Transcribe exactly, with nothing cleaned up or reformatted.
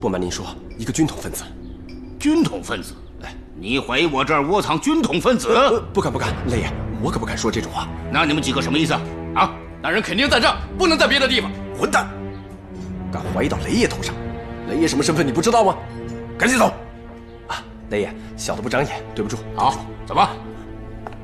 不瞒您说，一个军统分子。 军统分子？哎，你怀疑我这儿窝藏军统分子？ 呃、不敢不敢，雷爷，我可不敢说这种话。 那你们几个什么意思？啊？ 那人肯定在这儿，不能在别的地方。 混蛋！敢怀疑到雷爷头上？雷爷什么身份你不知道吗？赶紧走！啊，雷爷，小的不长眼，对不住。 好，走吧。